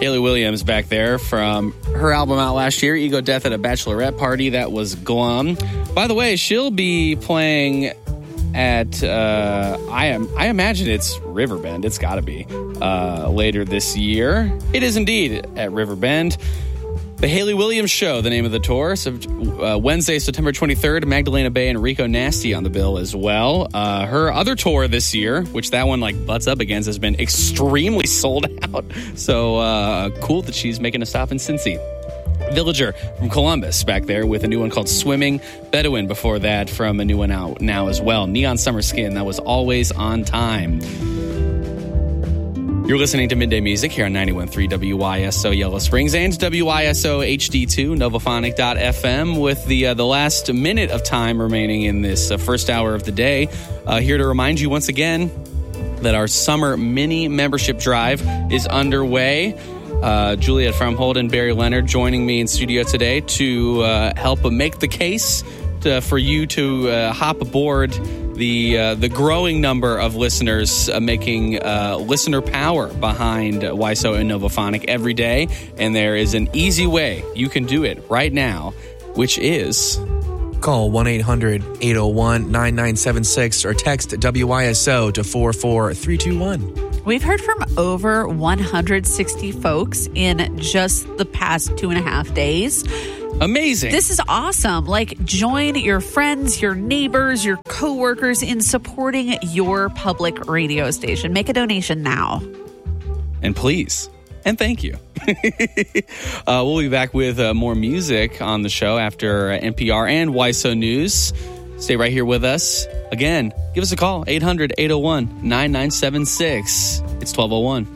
Hayley Williams back there from her album out last year, Ego Death at a Bachelorette Party. That was glum. By the way, she'll be playing at, I imagine it's Riverbend. It's got to be later this year. It is indeed at Riverbend. The Hayley Williams Show, the name of the tour. So, Wednesday, September 23rd, Magdalena Bay and Rico Nasty on the bill as well. Her other tour this year, which that one butts up against, has been extremely sold out. So cool that she's making a stop in Cincy. Villager from Columbus back there with a new one called Swimming. Bedouin before that from a new one out now as well. Neon Summer Skin, that was Always on Time. You're listening to Midday Music here on 91.3 WYSO Yellow Springs and WYSO HD2 Novophonic.fm with the last minute of time remaining in this first hour of the day. Here to remind you once again that our summer mini membership drive is underway. Juliet Fromhold and Barry Leonard joining me in studio today to help make the case for you to hop aboard the growing number of listeners making listener power behind WYSO and Novophonic every day. And there is an easy way you can do it right now, which is... Call 1-800-801-9976 or text WYSO to 44321. We've heard from over 160 folks in just the past 2.5 days. Amazing. This is awesome. Join your friends, your neighbors, your coworkers in supporting your public radio station. Make a donation now. And please. And thank you. We'll be back with more music on the show after NPR and WYSO News. Stay right here with us. Again, give us a call, 800-801-9976. It's 1201.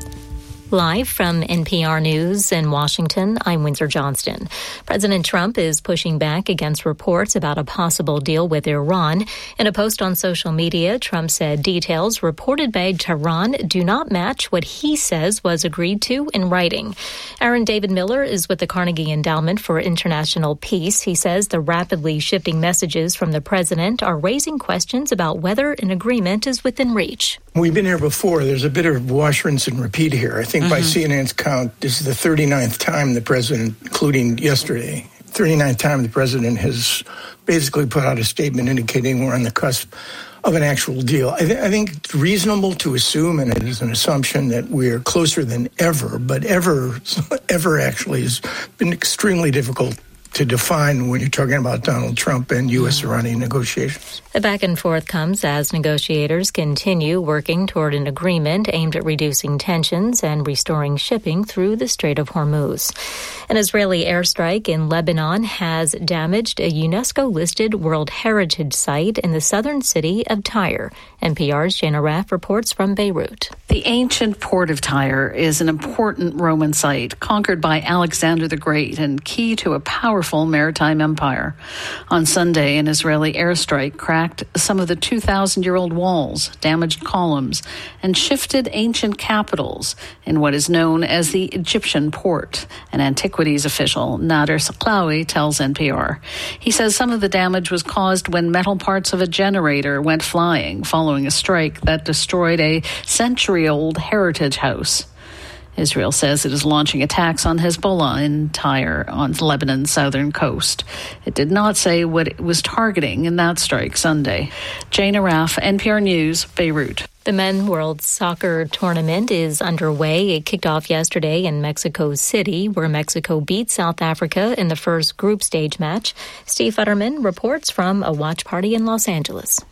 Live from NPR News in Washington, I'm Windsor Johnston. President Trump is pushing back against reports about a possible deal with Iran. In a post on social media, Trump said details reported by Tehran do not match what he says was agreed to in writing. Aaron David Miller is with the Carnegie Endowment for International Peace. He says the rapidly shifting messages from the president are raising questions about whether an agreement is within reach. We've been here before. There's a bit of wash, rinse, and repeat here. I think by CNN's count, this is the 39th time the president, including yesterday, 39th time the president has basically put out a statement indicating we're on the cusp of an actual deal. I think it's reasonable to assume, and it is an assumption, that we're closer than ever, but ever actually has been extremely difficult to define when you're talking about Donald Trump and U.S.-Iranian negotiations. The back and forth comes as negotiators continue working toward an agreement aimed at reducing tensions and restoring shipping through the Strait of Hormuz. An Israeli airstrike in Lebanon has damaged a UNESCO-listed World Heritage Site in the southern city of Tyre. NPR's Jana Raff reports from Beirut. The ancient port of Tyre is an important Roman site conquered by Alexander the Great and key to a powerful maritime empire. On Sunday, an Israeli airstrike cracked some of the 2,000-year-old walls, damaged columns, and shifted ancient capitals in what is known as the Egyptian port. An antiquities official, Nader Saklawi, tells NPR. He says some of the damage was caused when metal parts of a generator went flying following a strike that destroyed a century-old heritage house. Israel says it is launching attacks on Hezbollah in Tyre on Lebanon's southern coast. It did not say what it was targeting in that strike Sunday. Jana Raff, NPR News, Beirut. The Men's World Soccer Tournament is underway. It kicked off yesterday in Mexico City, where Mexico beat South Africa in the first group stage match. Steve Futterman reports from a watch party in Los Angeles.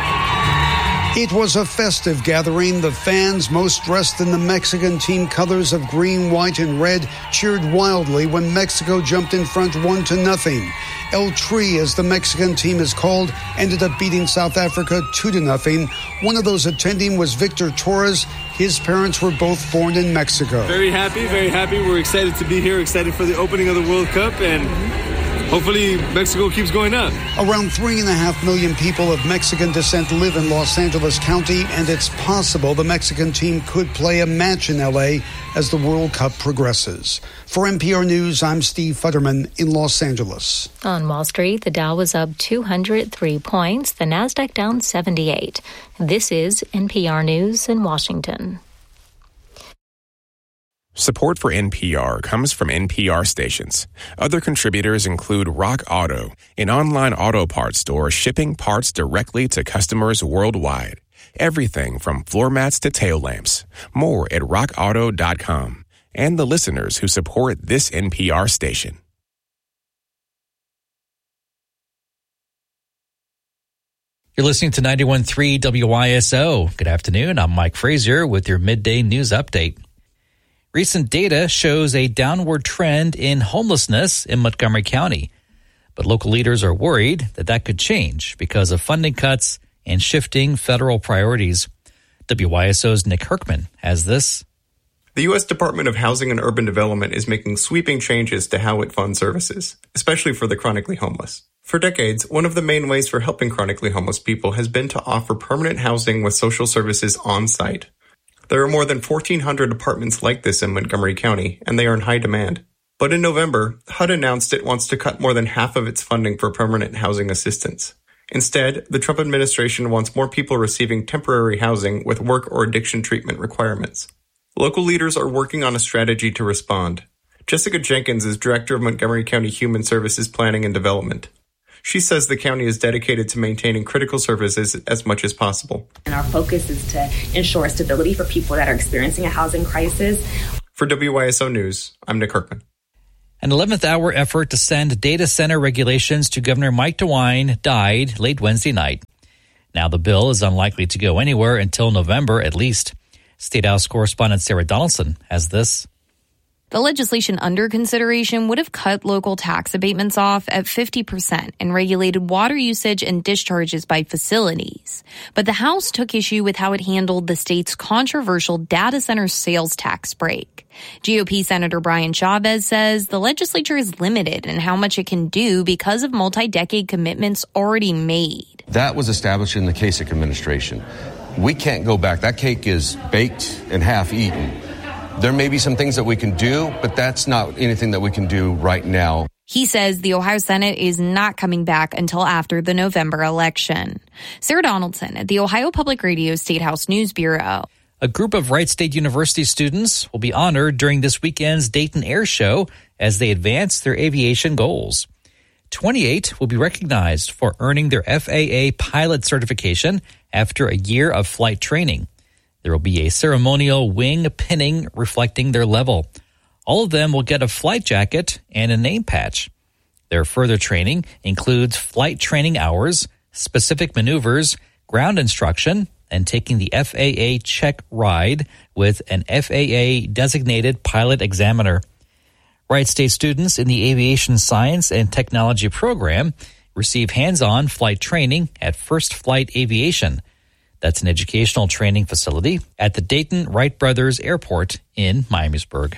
It was a festive gathering. The fans, most dressed in the Mexican team colors of green, white, and red, cheered wildly when Mexico jumped in front 1-0. El Tri, as the Mexican team is called, ended up beating South Africa 2-0. One of those attending was Victor Torres. His parents were both born in Mexico. Very happy. We're excited to be here, excited for the opening of the World Cup, and hopefully Mexico keeps going up. Around 3.5 million people of Mexican descent live in Los Angeles County, and it's possible the Mexican team could play a match in L.A. as the World Cup progresses. For NPR News, I'm Steve Futterman in Los Angeles. On Wall Street, the Dow was up 203 points, the Nasdaq down 78. This is NPR News in Washington. Support for NPR comes from NPR stations. Other contributors include Rock Auto, an online auto parts store shipping parts directly to customers worldwide. Everything from floor mats to tail lamps. More at rockauto.com. And the listeners who support this NPR station. You're listening to 91.3 WYSO. Good afternoon. I'm Mike Frazier with your midday news update. Recent data shows a downward trend in homelessness in Montgomery County, but local leaders are worried that that could change because of funding cuts and shifting federal priorities. WYSO's Nick Herkman has this. The U.S. Department of Housing and Urban Development is making sweeping changes to how it funds services, especially for the chronically homeless. For decades, one of the main ways for helping chronically homeless people has been to offer permanent housing with social services on site. There are more than 1,400 apartments like this in Montgomery County, and they are in high demand. But in November, HUD announced it wants to cut more than half of its funding for permanent housing assistance. Instead, the Trump administration wants more people receiving temporary housing with work or addiction treatment requirements. Local leaders are working on a strategy to respond. Jessica Jenkins is Director of Montgomery County Human Services Planning and Development. She says the county is dedicated to maintaining critical services as much as possible. And our focus is to ensure stability for people that are experiencing a housing crisis. For WYSO News, I'm Nick Kirkman. An 11th hour effort to send data center regulations to Governor Mike DeWine died late Wednesday night. Now the bill is unlikely to go anywhere until November at least. State House correspondent Sarah Donaldson has this. The legislation under consideration would have cut local tax abatements off at 50% and regulated water usage and discharges by facilities. But the House took issue with how it handled the state's controversial data center sales tax break. GOP Senator Brian Chavez says the legislature is limited in how much it can do because of multi-decade commitments already made. That was established in the Kasich administration. We can't go back. That cake is baked and half eaten. There may be some things that we can do, but that's not anything that we can do right now. He says the Ohio Senate is not coming back until after the November election. Sarah Donaldson at the Ohio Public Radio State House News Bureau. A group of Wright State University students will be honored during this weekend's Dayton Air Show as they advance their aviation goals. 28 will be recognized for earning their FAA pilot certification after a year of flight training. There will be a ceremonial wing pinning reflecting their level. All of them will get a flight jacket and a name patch. Their further training includes flight training hours, specific maneuvers, ground instruction, and taking the FAA check ride with an FAA designated pilot examiner. Wright State students in the Aviation Science and Technology program receive hands-on flight training at First Flight Aviation. That's an educational training facility at the Dayton Wright Brothers Airport in Miamisburg.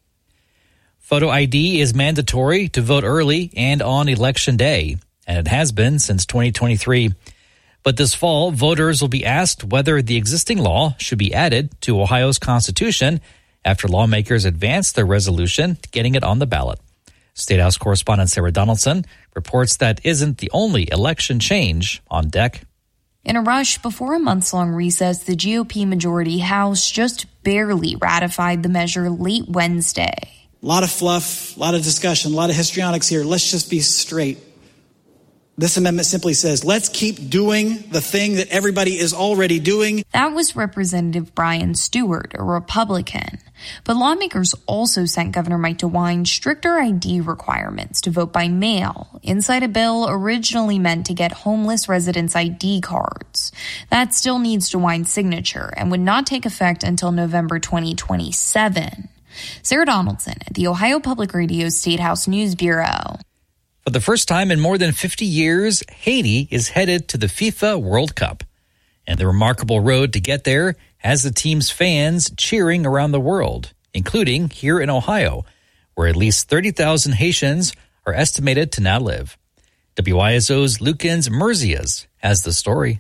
Photo ID is mandatory to vote early and on Election Day, and it has been since 2023. But this fall, voters will be asked whether the existing law should be added to Ohio's Constitution after lawmakers advance their resolution to getting it on the ballot. State House correspondent Sarah Donaldson reports that isn't the only election change on deck. In a rush before a months-long recess, the GOP majority House just barely ratified the measure late Wednesday. A lot of fluff, a lot of discussion, a lot of histrionics here. Let's just be straight. This amendment simply says, let's keep doing the thing that everybody is already doing. That was Representative Brian Stewart, a Republican. But lawmakers also sent Governor Mike DeWine stricter ID requirements to vote by mail inside a bill originally meant to get homeless residents' ID cards. That still needs DeWine's signature and would not take effect until November 2027. Sarah Donaldson at the Ohio Public Radio State House News Bureau. For the first time in more than 50 years, Haiti is headed to the FIFA World Cup. And the remarkable road to get there has the team's fans cheering around the world, including here in Ohio, where at least 30,000 Haitians are estimated to now live. WISO's Lukens Merzias has the story.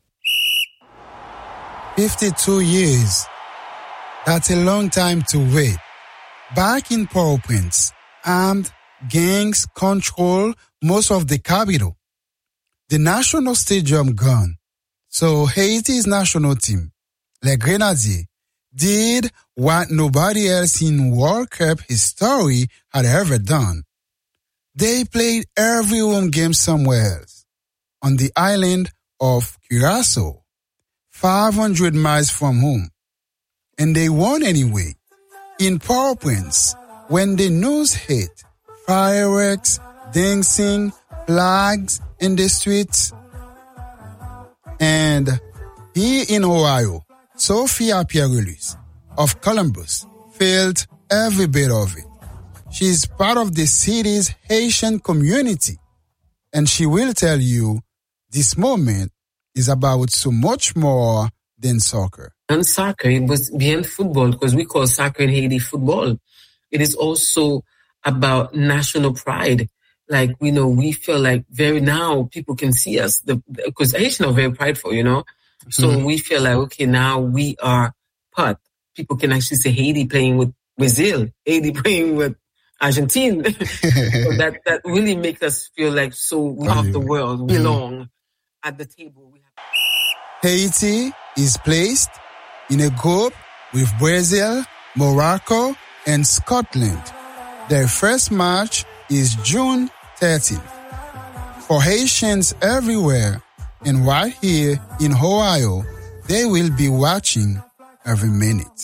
52 years. That's a long time to wait. Back in Port-au-Prince, armed gangs control most of the capital. The national stadium gone. So Haiti's national team, Les Grenadiers, did what nobody else in World Cup history had ever done. They played every home game somewhere else, on the island of Curaçao, 500 miles from home. And they won anyway. In Port-au-Prince, when the news hit, fireworks, dancing, flags in the streets. And here in Ohio, Sophia Pierre-Louis of Columbus felt every bit of it. She is part of the city's Haitian community, and she will tell you this moment is about so much more than soccer. And soccer, it was beyond football, because we call soccer in Haiti football. It is also about national pride. Like, we feel like now people can see us, because Haitians are very prideful, So we feel like, okay, now we are part. People can actually say Haiti playing with Brazil, Haiti playing with Argentina. So that really makes us feel like we of the world belong at the table. Haiti is placed in a group with Brazil, Morocco, and Scotland. Their first match is June 13th. For Haitians everywhere, and right here in Ohio, they will be watching every minute.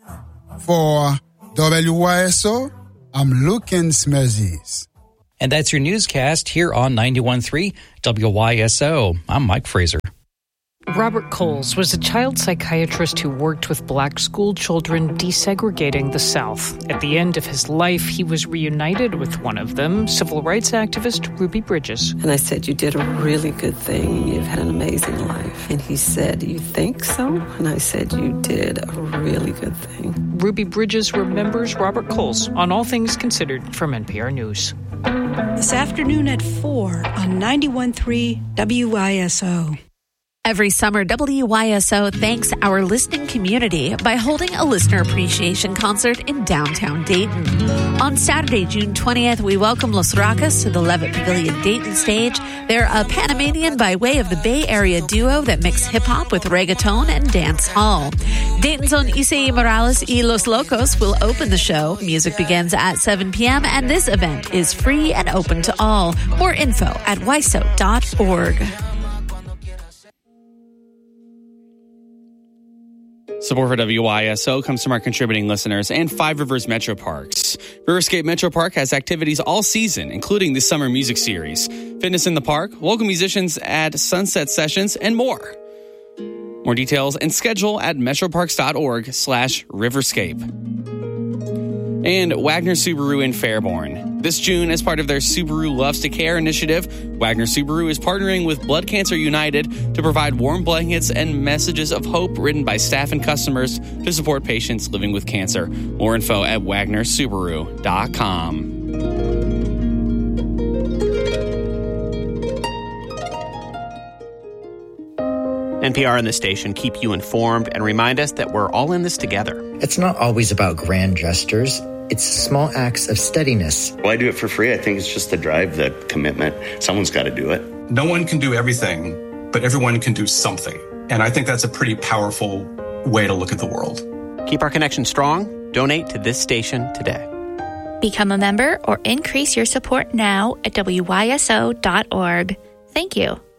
For WYSO, I'm Lucan Smerzis. And that's your newscast here on 91.3 WYSO. I'm Mike Fraser. Robert Coles was a child psychiatrist who worked with black school children desegregating the South. At the end of his life, he was reunited with one of them, civil rights activist Ruby Bridges. And I said, "You did a really good thing. You've had an amazing life." And he said, "You think so?" And I said, "You did a really good thing." Ruby Bridges remembers Robert Coles on All Things Considered from NPR News. This afternoon at 4 on 91.3 WYSO. Every summer, WYSO thanks our listening community by holding a listener appreciation concert in downtown Dayton. On Saturday, June 20th, we welcome Los Rocas to the Levitt Pavilion Dayton stage. They're a Panamanian by way of the Bay Area duo that mix hip-hop with reggaeton and dance hall. Dayton's own Isai Morales y Los Locos will open the show. Music begins at 7 p.m., and this event is free and open to all. More info at wyso.org. Support for WYSO comes from our contributing listeners and Five Rivers Metro Parks. Riverscape Metro Park has activities all season, including the summer music series, fitness in the park, local musicians at sunset sessions, and more. More details and schedule at metroparks.org/Riverscape. And Wagner Subaru in Fairborn. This June, as part of their Subaru Loves to Care initiative, Wagner Subaru is partnering with Blood Cancer United to provide warm blankets and messages of hope written by staff and customers to support patients living with cancer. More info at wagnersubaru.com. NPR and the station keep you informed and remind us that we're all in this together. It's not always about grand gestures. It's small acts of steadiness. Well, I do it for free. I think it's just the drive, the commitment. Someone's got to do it. No one can do everything, but everyone can do something. And I think that's a pretty powerful way to look at the world. Keep our connection strong. Donate to this station today. Become a member or increase your support now at wyso.org. Thank you.